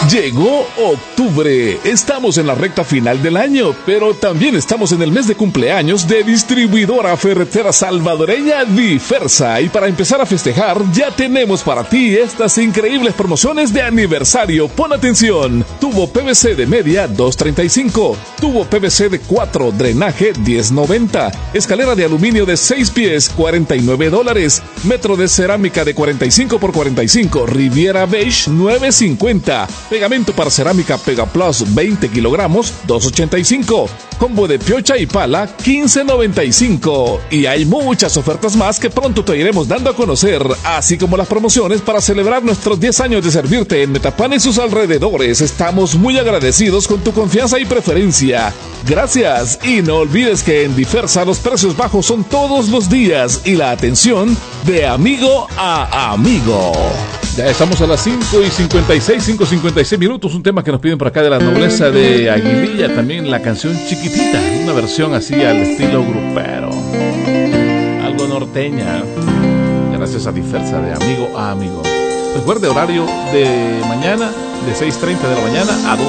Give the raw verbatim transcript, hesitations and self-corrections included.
Llegó octubre, estamos en la recta final del año, pero también estamos en el mes de cumpleaños de Distribuidora Ferretera Salvadoreña Diversa, y para empezar a festejar ya tenemos para ti estas increíbles promociones de aniversario. Pon atención: tubo P V C de media dos treinta y cinco, tubo P V C de cuatro drenaje diez noventa, escalera de aluminio de seis pies cuarenta y nueve dólares, metro de cerámica de cuarenta y cinco por cuarenta y cinco Riviera Beige nueve cincuenta, pegamento para cerámica Pegaplus veinte kilogramos dos ochenta y cinco, combo de piocha y pala quince noventa y cinco, y hay muchas ofertas más que pronto te iremos dando a conocer, así como las promociones para celebrar nuestros diez años de servirte en Metapan y sus alrededores. Estamos muy agradecidos con tu confianza y preferencia. Gracias, y no olvides que en Diversa los precios bajos son todos los días y la atención de amigo a amigo. Ya estamos a las cinco y cincuenta y seis, cinco cincuenta y seis minutos. Un tema que nos piden por acá de la nobleza de Aguililla. También la canción Chiquitita, una versión así al estilo grupero, algo norteña. Gracias a Diversa, de amigo a amigo. Recuerde, horario de mañana de seis treinta de la mañana a dos.